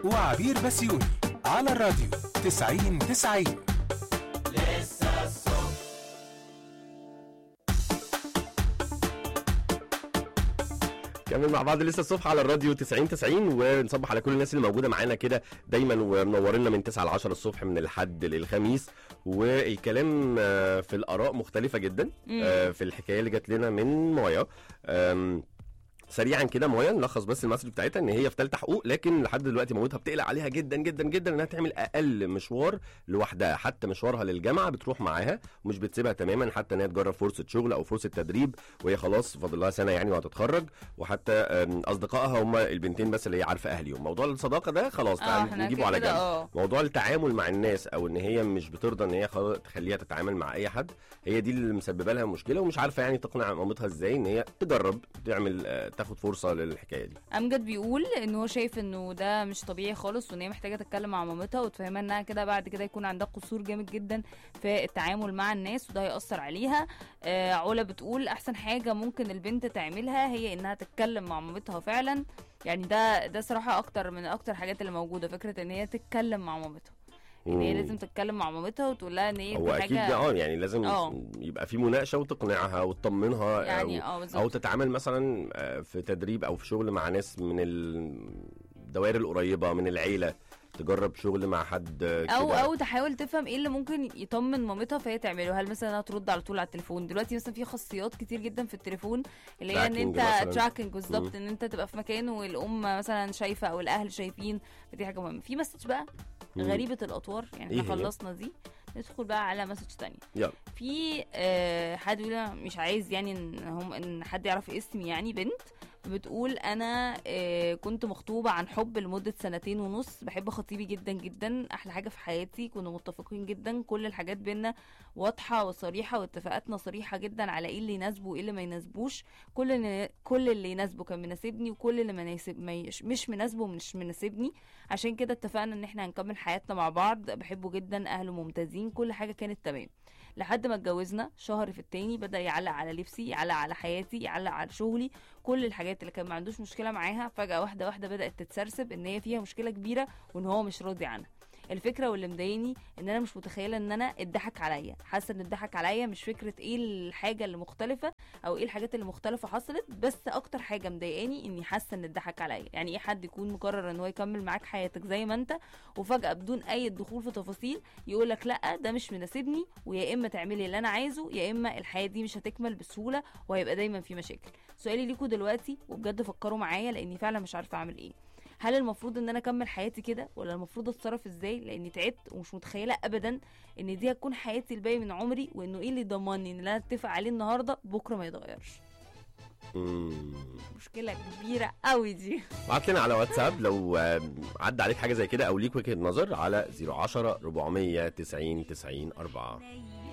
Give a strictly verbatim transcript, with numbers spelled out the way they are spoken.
وعبير بسيوني على الراديو تسعين تسعين. كمان مع بعض لسه الصبح على الراديو تسعين تسعين، ونصبح على كل الناس اللي موجوده معانا كده دايما ومنورنا من تسعة ل عشرة الصبح من الحد للخميس. والكلام في الاراء مختلفه جدا في الحكايه اللي جات لنا من مايا. سريعا كده مايا نلخص بس المسج بتاعتها ان هي في ثالثه حقوق، لكن لحد دلوقتي مامتها بتقلق عليها جدا جدا جدا انها تعمل اقل مشوار لوحدها، حتى مشوارها للجامعه بتروح معاها ومش بتسيبها تماما، حتى انها تجرب فرصه شغل او فرصه تدريب وهي خلاص فاضل لها سنه يعني وهتتخرج. وحتى اصدقائها هم البنتين بس اللي هي عارفه اهليهم. موضوع الصداقه ده خلاص آه نجيبه على جنب. موضوع التعامل مع الناس او ان هي مش بترضى ان هي تخليها تتعامل مع اي حد، هي دي اللي مسببه لها مشكله ومش عارفه يعني تقنع مامتها ازاي ان هي تجرب تعمل تاخد فرصه للحكايه دي. امجد بيقول ان هو شايف انه ده مش طبيعي خالص، وان هي محتاجه تتكلم مع مامتها وتفهمها انها كده بعد كده يكون عندها قصور جامد جدا في التعامل مع الناس وده هيأثر عليها. آه علا بتقول احسن حاجه ممكن البنت تعملها هي انها تتكلم مع مامتها فعلا، يعني ده ده صراحه اكتر من اكتر حاجات اللي موجوده، فكره ان هي تتكلم مع مامتها، ان هي لازم تتكلم مع مامتها وتقول لها ان هي هو حاجه اكيد اه يعني لازم أوه. يبقى في مناقشه وتقنعها وتطمنها يعني أو, أو, او تتعامل مثلا في تدريب او في شغل مع ناس من الدوائر القريبه من العيله، تجرب شغل مع حد او كده. او تحاول تفهم ايه اللي ممكن يطمن مامتها فهي تعمله. هل مثلا انها ترد على طول على التليفون؟ دلوقتي مثلا في خاصيات كتير جدا في التليفون اللي هي ان انت تراكنج بالظبط، ان انت تبقى في مكان والام مثلا شايفه او الاهل شايفين، دي حاجه مهمه. في مسج بقى غريبه الاطوار، يعني احنا إيه خلصنا دي ندخل بقى على مسج تانية. يلا. في آه حد يقول مش عايز يعني ان هم ان حد يعرف اسمي، يعني بنت بتقول انا آه كنت مخطوبه عن حب لمده سنتين ونص، بحب خطيبي جدا جدا، احلى حاجه في حياتي، كنا متفقين جدا، كل الحاجات بينا واضحه وصريحه واتفاقاتنا صريحه جدا على ايه اللي يناسبه وايه اللي ما يناسبوش، كل اللي كل اللي يناسبه كان مناسبني وكل اللي ما يناسب مش مناسبه مش مناسبني، عشان كده اتفقنا ان احنا هنكمل حياتنا مع بعض، بحبه جدا، اهله ممتازين، كل حاجه كانت تمام. لحد ما اتجوزنا شهر في التاني بدأ يعلق على لبسي، يعلق على حياتي، يعلق على شغلي، كل الحاجات اللي كان ما عندوش مشكله معاها فجأة واحده واحده بدأت تتسرسب ان هي فيها مشكله كبيره وان هو مش راضي عنها. الفكره واللي مضايقني ان انا مش متخيله ان انا اتضحك عليا، حاسه ان اتضحك عليا، مش فكره ايه الحاجه اللي مختلفه او ايه الحاجات اللي مختلفه حصلت، بس اكتر حاجه مضايقاني اني حاسه ان اتضحك عليا. يعني ايه حد يكون مقرر ان هو يكمل معاك حياتك زي ما انت وفجاه بدون اي دخول في تفاصيل يقولك لا ده مش مناسبني، ويا اما تعملي اللي انا عايزه يا اما الحياه دي مش هتكمل بسهوله وهيبقى دايما في مشاكل. سؤالي ليكوا دلوقتي وبجد فكروا معايا لاني فعلا مش عارفه اعمل ايه، هل المفروض ان انا اكمل حياتي كده ولا المفروض اتصرف ازاي؟ لاني تعبت ومش متخيله ابدا ان دي هتكون حياتي الباقي من عمري، وانه ايه اللي ضمني ان اللي انا اتفق عليه النهارده بكره ما يتغيرش. مشكله كبيره قوي دي. ابعت لنا على واتساب لو عدى عليك حاجه زي كده او ليك وجهه نظر على صفر عشرة أربعمية تسعين تسعين أربعة.